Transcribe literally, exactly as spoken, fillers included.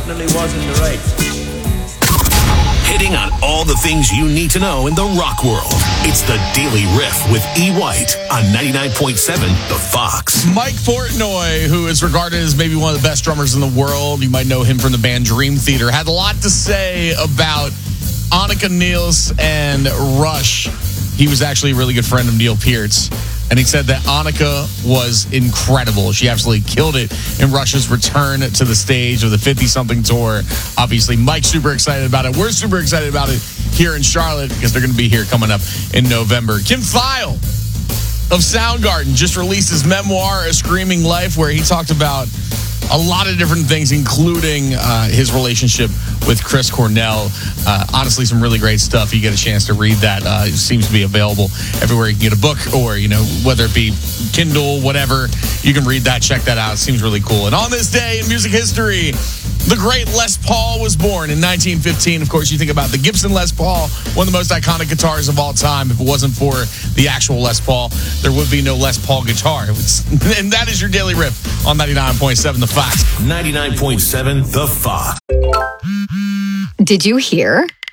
definitely was in the right. Hitting on all the things you need to know in the rock world. It's the Daily Riff with E. White on ninety-nine point seven The Fox. Mike Portnoy, who is regarded as maybe one of the best drummers in the world, you might know him from the band Dream Theater, had a lot to say about Annika Nils and Rush. He was actually a really good friend of Neil Peart's. And he said that Annika was incredible. She absolutely killed it in Rush's return to the stage of the fifty-something tour. Obviously, Mike's super excited about it. We're super excited about it here in Charlotte because they're going to be here coming up in November. Kim Thayil of Soundgarden just released his memoir, A Screaming Life, where he talked about a lot of different things, including uh, his relationship with Chris Cornell. Uh, honestly, some really great stuff. You get a chance to read that. Uh, it seems to be available everywhere you can get a book, or, you know, whether it be Kindle, whatever, you can read that. Check that out. It seems really cool. And on this day in music history, the great Les Paul was born in nineteen fifteen. Of course, you think about the Gibson Les Paul, one of the most iconic guitars of all time. If it wasn't for the actual Les Paul, there would be no Les Paul guitar. And that is your Daily Riff on ninety-nine point seven The Fox. ninety-nine point seven The Fox. Did you hear?